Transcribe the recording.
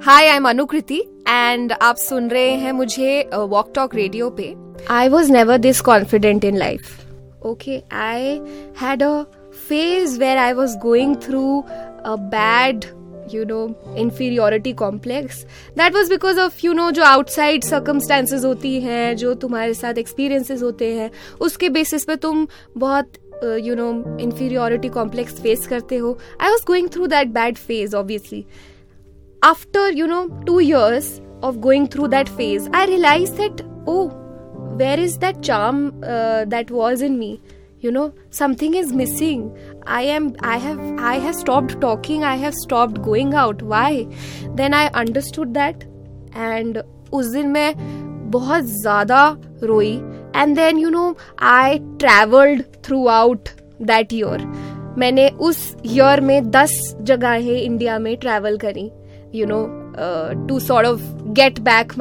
Hi, I am Anukriti and आप सुन रहे हैं मुझे वॉक टॉक रेडियो पे. I was never this confident in life. Okay, I had a phase where I was going through a bad, inferiority complex. That was because of, जो outside circumstances होती हैं, जो तुम्हारे साथ experiences होते हैं, उसके basis पे तुम बहुत inferiority complex face करते हो. I was going through that bad phase, obviously. After, 2 years of going through that phase, I realized that, where is that charm that was in me? Something is missing. I have stopped talking. I have stopped going out. Why? Then I understood that, and उस दिन मैं बहुत ज़्यादा रोई. And then I traveled throughout that year. मैंने उस year में 10 जगहें इंडिया में travel करी. To sort of get back